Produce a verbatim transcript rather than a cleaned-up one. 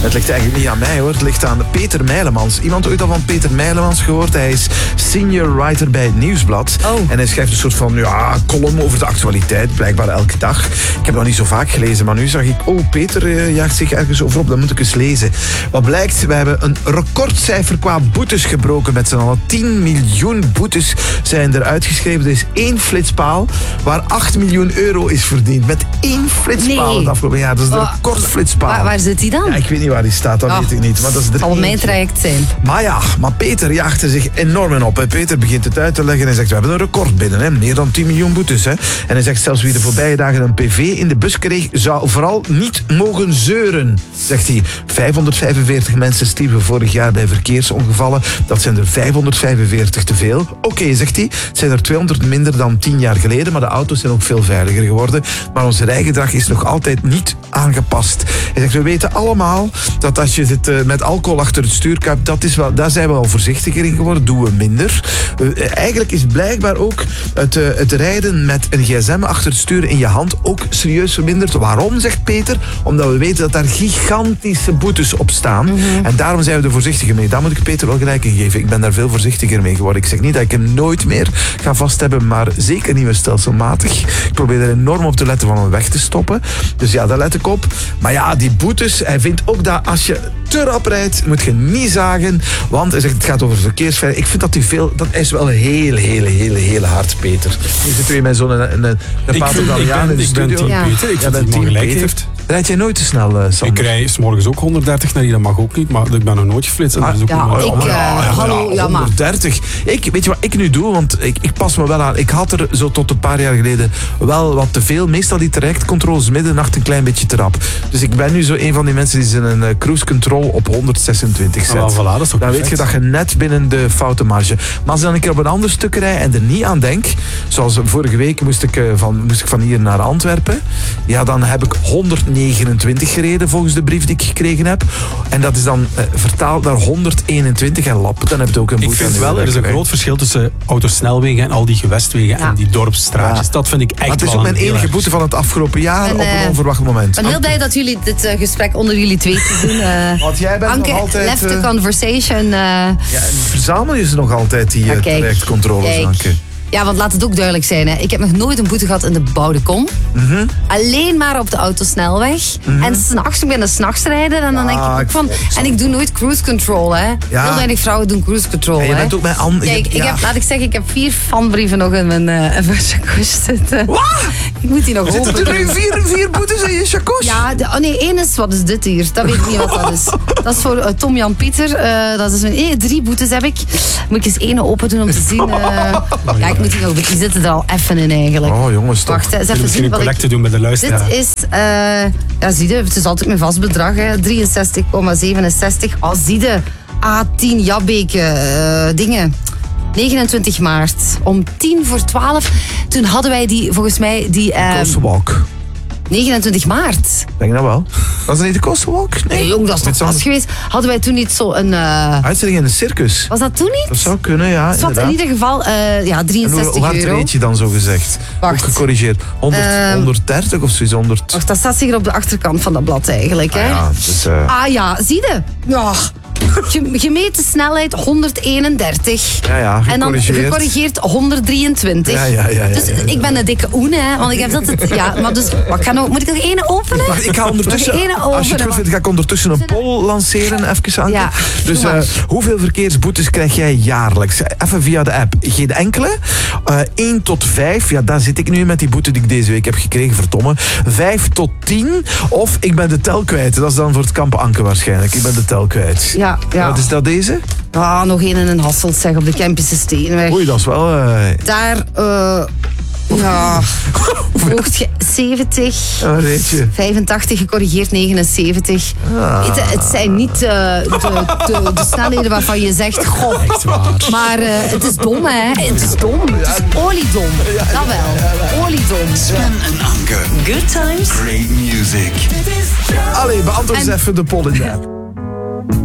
Het ligt eigenlijk niet aan mij hoor, het ligt aan Peter Mijlemans. Iemand ooit al van Peter Mijlemans gehoord? Hij is senior writer bij het Nieuwsblad. Oh. En hij schrijft een soort van ja, column over de actualiteit, blijkbaar elke dag. Ik heb nog niet zo vaak gelezen, maar nu zag ik, oh, Peter uh, jaagt zich ergens over op, dat moet ik eens lezen. Wat blijkt, we hebben een recordcijfer qua boetes gebroken met z'n allen. tien miljoen boetes zijn er uitgeschreven. Er is één flitspaal waar acht miljoen euro is verdiend. Met één flitspaal Nee. het afgelopen jaar. Dat is de Oh. recordflitspaal. Waar, waar zit hij dan? Ja, ik weet niet waar die staat, dat Oh. weet ik niet. Maar dat is er zal mijn eentje. traject zijn. Maar ja, maar Peter jaagt er zich enorm in op. Hè. Peter begint het uit te leggen en zegt, we hebben een record binnen. Hè. Meer dan tien miljoen boetes. Hè. En hij zegt zelfs wie de voorbije dagen een P V in de bus kreeg, zou vooral niet mogen zeuren, zegt hij. vijfhonderdvijfenveertig mensen stierven vorig jaar bij verkeersongevallen. Dat zijn er vijfhonderdvijfenveertig te veel. Oké, okay, zegt hij, het zijn er tweehonderd minder dan tien jaar geleden, maar de auto's zijn ook veel veiliger geworden. Maar ons rijgedrag is nog altijd niet aangepast. Hij zegt, we weten allemaal dat als je zit uh, met alcohol achter het stuur kuipt, dat is wel, daar zijn we al voorzichtiger in geworden, doen we minder. Uh, eigenlijk is blijkbaar ook het, uh, het rijden met een gsm achter het stuur in je hand ook serieus verminderd. Waarom, zegt Peter? Omdat we weten dat daar gigantische boetes op staan. Mm-hmm. En daarom zijn we er voorzichtiger mee. Daar moet ik Peter wel gelijk in geven. Ik ben daar veel voorzichtiger mee geworden. Ik zeg niet dat ik hem nooit meer ga vast hebben, maar zeker niet meer stelselmatig. Ik probeer er enorm op te letten van hem weg te stoppen. Dus ja, daar let ik op. Maar ja, die boetes, hij vindt ook dat als je te rap rijdt, moet je niet zagen, want hij zegt het gaat over verkeersveiligheid. Ik vind dat hij veel, dat is wel heel, heel, heel, heel hard, Peter. Nu zitten we met zo'n een, een, een Pato Daliaan in de ik studio. ben team Ja. Peter, ik Ja, vind ben dat hij team maar gelijk Peter. heeft. Rijd jij nooit te snel, uh, Sander? Ik rij 's morgens ook honderddertig naar hier, dat mag ook niet, maar ik ben nog nooit geflitst. En dat is ook Ja, niet ik, maar- uh, hallo, ja, maar. honderddertig. Ik, weet je wat ik nu doe? Want ik, ik pas me wel aan. Ik had er zo tot een paar jaar geleden wel wat te veel. Meestal die trajectcontroles middernacht een klein beetje te rap. Dus ik ben nu zo een van die mensen die zijn een uh, cruise control op honderdzesentwintig zet. Ah, voilà, dat is toch dan weet je perfect. dat je net binnen de foutenmarge. Maar als ik dan een keer op een ander stuk rij en er niet aan denk, zoals vorige week moest ik, uh, van, moest ik van hier naar Antwerpen, ja, dan heb ik honderdnegenentwintig gereden volgens de brief die ik gekregen heb. En dat is dan uh, vertaald naar honderdeenentwintig en lap. Dan heb je ook een Ik boete. vind aan wel, je er is een weggewerkt. groot verschil tussen autosnelwegen en al die gewestwegen Ja. en die dorpsstraatjes. Ja. Dat vind ik echt Maar het is wel ook mijn een heel enige erg boete van het afgelopen jaar En, op een uh, onverwacht moment. Ik ben heel blij dat jullie dit uh, gesprek onder jullie twee te doen. Uh, Want jij bent Anke, nog altijd... left the uh, conversation. Uh, ja, verzamel je ze nog altijd, die uh, Ja, kijk. trajectcontroles, Kijk. Anke? ja, want laat het ook duidelijk zijn. Hè. Ik heb nog nooit een boete gehad in de Boude Kom. Mhm. Alleen maar op de autosnelweg. En s'nachts, ik ben er s'nachts rijden. En dan denk ik Ah, ook ik van... vond- En ik doe nooit cruise control, hè. Ja. Heel weinig vrouwen doen cruise control, En je hè. bent ook met Anne... Kijk, ik ja. heb, laat ik zeggen, ik heb vier fanbrieven nog in mijn uh, in mijn chakos zitten. Wat? Ik moet die nog Zitten open er nu doen. vier, vier boetes in je chakos? Ja, de, oh nee, één is, wat is dit hier? Dat weet ik niet wat dat is. Dat is voor uh, Tom Jan Pieter. Uh, dat is een, eh, drie boetes heb ik. Moet ik eens één open doen om te zien. Uh, ja, ik moet die nog... Die zitten er al even in eigenlijk. Oh, jongens, toch. Wacht, hè, eens Kunnen even misschien zien een wat ik... collecte doen met de luisteraar. Dit is, uh, ja, zie je, het is altijd mijn vast bedrag, hè. drieënzestig komma zevenenzestig. Oh, zie je, A tien Jabbeke, uh, dingen. negenentwintig maart, om tien voor twaalf. Toen hadden wij die, volgens mij, die... Uh, Coastwalk. negenentwintig maart. Denk je dat wel? Was dat niet de Coastwalk? Nee, jong, dat is toch Iets vast anders. geweest. Hadden wij toen niet zo een... Uh, Uitzending in een circus. was dat toen niet? Dat zou kunnen, ja. Het was in inderdaad. ieder geval uh, ja, En hoe, drieënzestig hoe hard euro. reed je dan zo gezegd? Wacht. Ook gecorrigeerd. honderd, Ehm, honderddertig of zoiets? honderd. Wacht, dat staat hier op de achterkant van dat blad eigenlijk. Hè? Ja, dus, uh, Ah ja, zie je? Ja. Ge- Gemeten snelheid honderdeenendertig. Ja, ja, En dan gecorrigeerd. gecorrigeerd honderddrieëntwintig. Ja, ja, ja, ja, Dus ja, ja. ik ben een dikke oen, hè. Want ik heb dat... Het, ja, maar dus... Wat kan nou, moet ik nog één openen? Wacht, ik ga ondertussen, Nog één als je het openen, goed vindt, ga ik ondertussen een poll lanceren, even aan. Ja, Dus doe maar. uh, hoeveel verkeersboetes krijg jij jaarlijks? Even via de app. Geen enkele. Uh, één tot vijf, ja, daar zit ik nu met die boete die ik deze week heb gekregen, verdomme. vijf tot tien, of ik ben de tel kwijt. Dat is dan voor het kamp Anke waarschijnlijk. Ik ben de tel kwijt. Ja, ja. Wat is dat deze? Ah, nog één in een Hasselt, zeg, op de Kempische Steenweg. Oei, dat is wel... Uh, Daar, eh... ja... Volgt je zeventig... een reetje. vijfentachtig gecorrigeerd, negenenzeventig. Ah. Weet je, het zijn niet uh, de, de, de snelheden waarvan je zegt, goh. Echt waar. Maar uh, het is dom, hè. Het is dom. Het is oliedom. Dat wel. Oliedom. Sven en Anke. Good times. Great music. Allee, beantwoord eens En- even de poll in de app.